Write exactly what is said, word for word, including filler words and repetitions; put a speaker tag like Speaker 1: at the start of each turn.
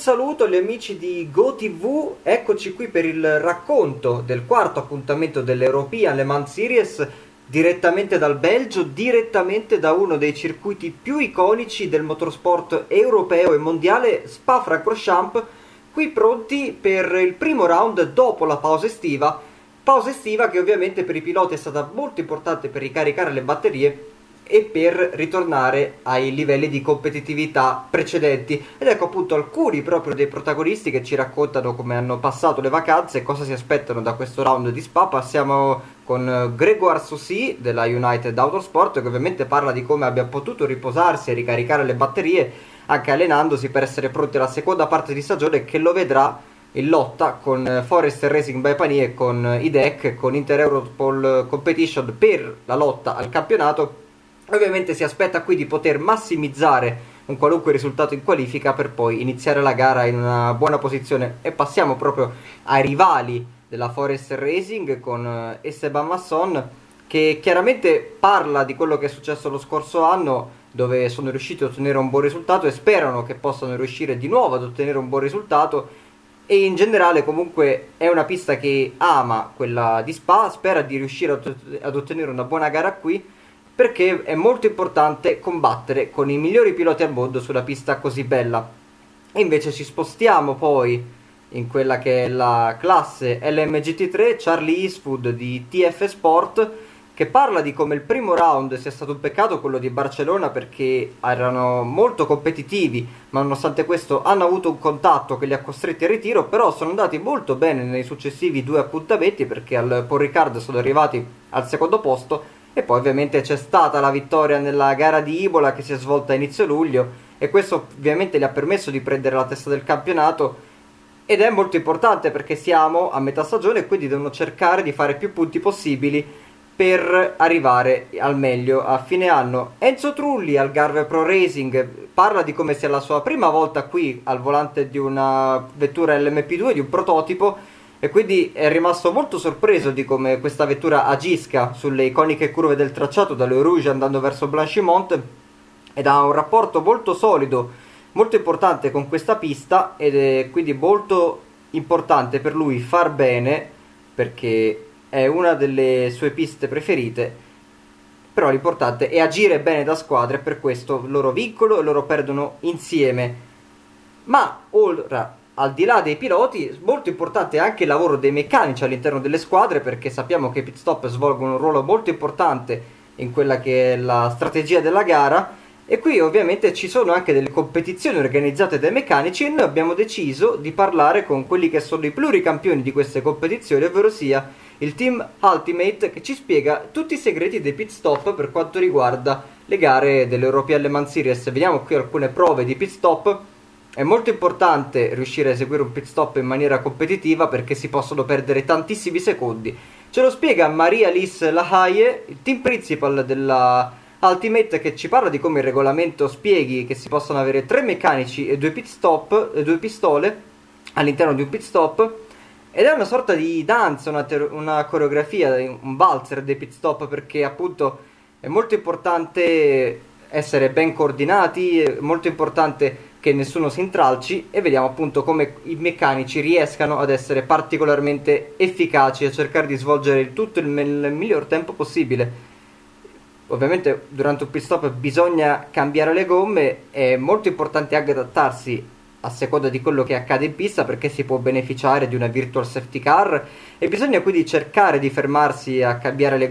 Speaker 1: saluto agli amici di GoTV, eccoci qui per il racconto del quarto appuntamento dell'European Le Mans Series direttamente dal Belgio, direttamente da uno dei circuiti più iconici del motorsport europeo e mondiale, Spa-Francorchamps, qui pronti per il primo round dopo la pausa estiva, pausa estiva che ovviamente per i piloti è stata molto importante per ricaricare le batterie e per ritornare ai livelli di competitività precedenti. Ed ecco appunto alcuni proprio dei protagonisti che ci raccontano come hanno passato le vacanze e cosa si aspettano da questo round di Spa. Passiamo con Grégoire Saucy della United Autosport, che ovviamente parla di come abbia potuto riposarsi e ricaricare le batterie anche allenandosi per essere pronti alla seconda parte di stagione, che lo vedrà in lotta con Forest Racing by Pani e con I D E C, con Inter Europol Competition, per la lotta al campionato. Ovviamente si aspetta qui di poter massimizzare un qualunque risultato in qualifica per poi iniziare la gara in una buona posizione. E passiamo proprio ai rivali della Forest Racing con Esteban Masson, che chiaramente parla di quello che è successo lo scorso anno, dove sono riusciti a ottenere un buon risultato e sperano che possano riuscire di nuovo ad ottenere un buon risultato. E in generale comunque è una pista che ama quella di Spa, spera di riuscire ad ottenere una buona gara qui, perché è molto importante combattere con i migliori piloti al mondo sulla pista così bella. E invece ci spostiamo poi in quella che è la classe L M G T tre, Charlie Eastwood di T F Sport, che parla di come il primo round sia stato un peccato, quello di Barcellona, perché erano molto competitivi, ma nonostante questo hanno avuto un contatto che li ha costretti al ritiro. Però sono andati molto bene nei successivi due appuntamenti, perché al Paul Ricard sono arrivati al secondo posto. E poi ovviamente c'è stata la vittoria nella gara di Imola, che si è svolta a inizio luglio, e questo ovviamente gli ha permesso di prendere la testa del campionato, ed è molto importante perché siamo a metà stagione e quindi devono cercare di fare più punti possibili per arrivare al meglio a fine anno. Enzo Trulli al Garve Pro Racing parla di come sia la sua prima volta qui al volante di una vettura L M P due, di un prototipo, e quindi è rimasto molto sorpreso di come questa vettura agisca sulle iconiche curve del tracciato dalle Rouge andando verso Blanchimont, ed ha un rapporto molto solido, molto importante con questa pista, ed è quindi molto importante per lui far bene perché è una delle sue piste preferite. Però l'importante è agire bene da squadra, e per questo loro vincono e loro perdono insieme. Ma ora, al di là dei piloti, molto importante è anche il lavoro dei meccanici all'interno delle squadre, perché sappiamo che i pit stop svolgono un ruolo molto importante in quella che è la strategia della gara, e qui ovviamente ci sono anche delle competizioni organizzate dai meccanici, e noi abbiamo deciso di parlare con quelli che sono i pluricampioni di queste competizioni, ovvero sia il team Ultimate, che ci spiega tutti i segreti dei pit stop per quanto riguarda le gare dell'European Le Mans Series. Vediamo qui alcune prove di pit stop. È molto importante riuscire a eseguire un pit stop in maniera competitiva, perché si possono perdere tantissimi secondi. Ce lo spiega Maria-Lise Lahaye, il team principal della Ultimate, che ci parla di come il regolamento spieghi che si possono avere tre meccanici e due pit stop, e due pistole all'interno di un pit stop, ed è una sorta di danza, una, una coreografia, un valzer dei pit stop, perché appunto è molto importante essere ben coordinati, è molto importante che nessuno si intralci, e vediamo appunto come i meccanici riescano ad essere particolarmente efficaci e a cercare di svolgere il tutto nel miglior tempo possibile. Ovviamente durante un pit stop bisogna cambiare le gomme, è molto importante anche adattarsi a seconda di quello che accade in pista, perché si può beneficiare di una virtual safety car, e bisogna quindi cercare di fermarsi a cambiare le